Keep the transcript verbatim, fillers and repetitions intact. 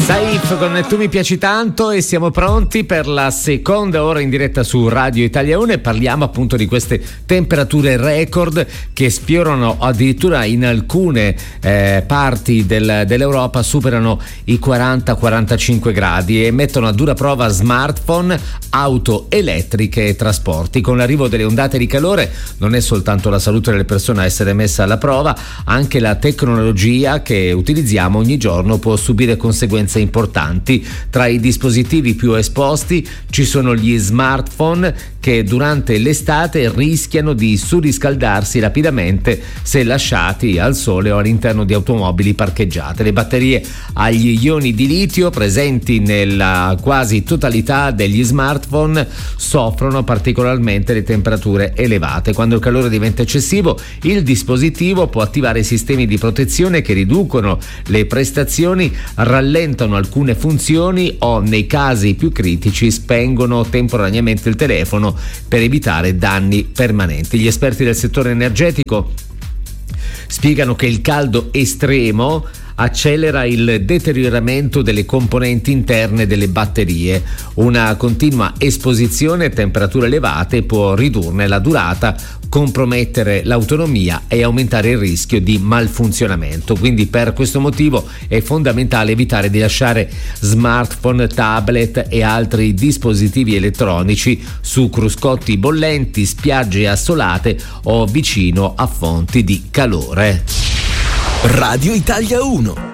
Saif con Tu mi piaci tanto, e siamo pronti per la seconda ora in diretta su Radio Italia uno, e parliamo appunto di queste temperature record che sfiorano addirittura in alcune eh, parti del, dell'Europa, superano i quaranta quarantacinque gradi e mettono a dura prova smartphone, auto elettriche e trasporti. Con l'arrivo delle ondate di calore non è soltanto la salute delle persone a essere messa alla prova, anche la tecnologia che utilizziamo ogni giorno può subire conseguenze importanti. Tra i dispositivi più esposti ci sono gli smartphone, che durante l'estate rischiano di surriscaldarsi rapidamente se lasciati al sole o all'interno di automobili parcheggiate. Le batterie agli ioni di litio presenti nella quasi totalità degli smartphone soffrono particolarmente le temperature elevate. Quando il calore diventa eccessivo, il dispositivo può attivare sistemi di protezione che riducono le prestazioni, rallentano alcune funzioni o, nei casi più critici, spengono temporaneamente il telefono per evitare danni permanenti. Gli esperti del settore energetico spiegano che il caldo estremo accelera il deterioramento delle componenti interne delle batterie. Una continua esposizione a temperature elevate può ridurne la durata, compromettere l'autonomia e aumentare il rischio di malfunzionamento. Quindi per questo motivo è fondamentale evitare di lasciare smartphone, tablet e altri dispositivi elettronici su cruscotti bollenti, spiagge assolate o vicino a fonti di calore. Radio Italia uno.